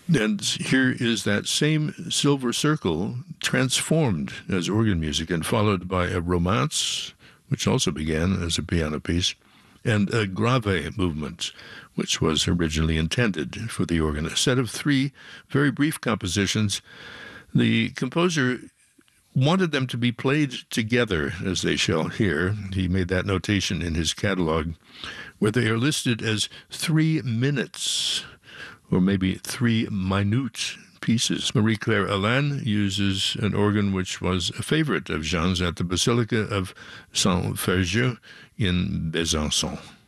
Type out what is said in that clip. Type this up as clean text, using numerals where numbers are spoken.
And here is that same silver circle transformed as organ music and followed by a romance, which also began as a piano piece, and a grave movement, which was originally intended for the organ. A set of three very brief compositions. The composer wanted them to be played together, as they shall hear. He made that notation in his catalog, where they are listed as 3 minutes, or maybe 3 minute pieces. Marie-Claire Alain uses an organ which was a favorite of Jean's at the Basilica of Saint-Ferjeux in Besançon.